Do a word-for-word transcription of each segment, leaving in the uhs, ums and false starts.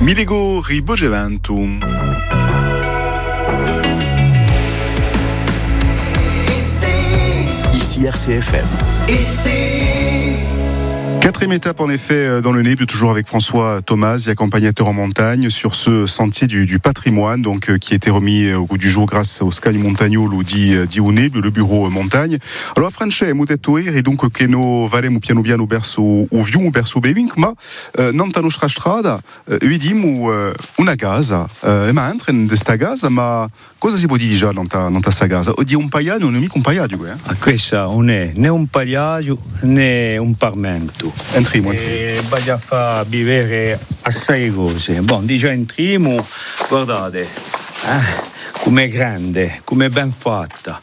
Milego Ribogeventum. Ici R C F M. Quatrième étape en effet dans le Nible, toujours avec François Thomas, accompagnateur en montagne sur ce sentier du, du patrimoine, donc euh, qui a été remis au goût du jour grâce au Scagni Montagnolo di, di Nible, le bureau montagne. Alors Francesco, abbiamo detto ieri dunque che noi faremo piano piano verso o Vium, verso Bevink, ma eh, non la nostra strada eh, vediamo eh, una casa, eh, ma entra in questa casa, ma cosa si può dire già in questa casa? O di un pagliaio, non è mica un pagliaio, eh? Ah, questa non è né un pagliaio né un parmento. Entriamo, entriamo. E voglio far vivere assai cose. Bon, di già entriamo, guardate, eh, com'è grande, com'è ben fatta.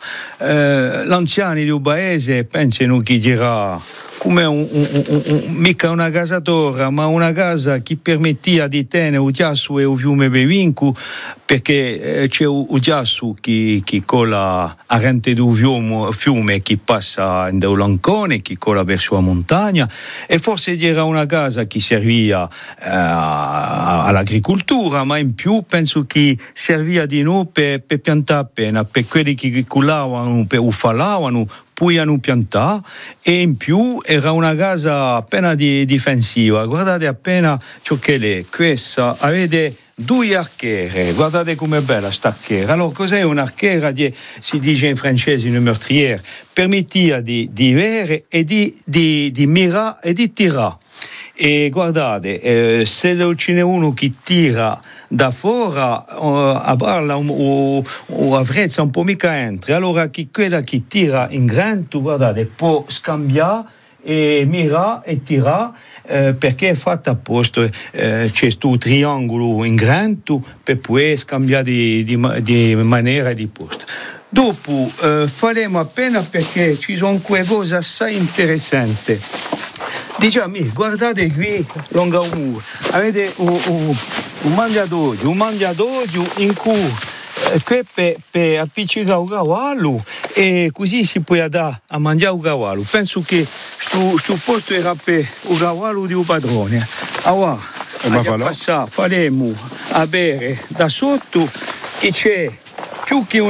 Eh, l'anziani di un paese pensano chi dirà come un, un, un, un, mica una casa torre, ma una casa che permettia di tenere il ghiaccio e il fiume Bevincu, perché eh, c'è il ghiaccio che, che cola a rente del fiume, fiume che passa in Lancone, che cola verso la montagna, e forse era una casa che serviva eh, all'agricoltura, ma in più penso che serviva di noi per, per piantare appena, per quelli che culavano, per uffalavano, poi hanno piantato, e in più era una casa appena di, difensiva. Guardate appena ciò che è, questa, avete due archiere, guardate com'è bella sta archiera. Allora cos'è un'archiera? Di, si dice in francese une meurtrière, permettia di, di vedere e di, di, di mirare e di tirare. E guardate, eh, se ce n'è uno che tira da fuori, uh, a parla o, o avrezza un po' mica entra. Allora chi, quella che tira in grande, guardate, può scambiare e mirare e tirare, eh, perché è fatta apposta. Eh, c'è questo triangolo in grande per poi scambiare di, di, di maniera e di posto. Dopo eh, faremo appena, perché ci sono quelle cose assai interessanti. Diciamo, guardate qui, lungo un muro, avete un, un, un mangiatoio, un mangiatoio in cui eh, qui per, per appiccicare un cavallo, e così si può andare a mangiare un cavallo. Penso che questo posto era per un cavallo di un padrone. Allora, andiamo a passare, faremo a bere da sotto, che c'è più che un